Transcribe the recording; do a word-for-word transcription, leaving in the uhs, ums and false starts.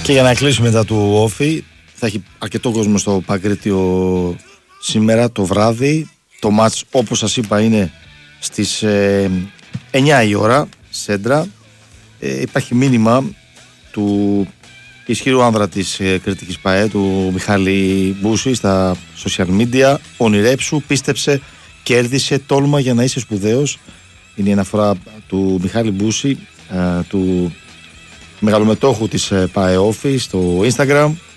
Και για να κλείσουμε μετά του Όφη, θα έχει αρκετό κόσμο στο Παγκρίτιο σήμερα το βράδυ. Το μάτς, όπως σας είπα, είναι στις ε, εννιά η ώρα, Σέντρα. Ε, υπάρχει μήνυμα του ισχυρού άνδρα της ε, κριτικής ΠΑΕ, του Μιχάλη Μπούση, στα social media. Ονειρέψου, πίστεψε, κέρδισε, τόλμα για να είσαι σπουδαίος. Είναι η αναφορά του Μιχάλη Μπούση, ε, του μεγαλομετόχου της ΠΑΕ Όφη, στο Instagram.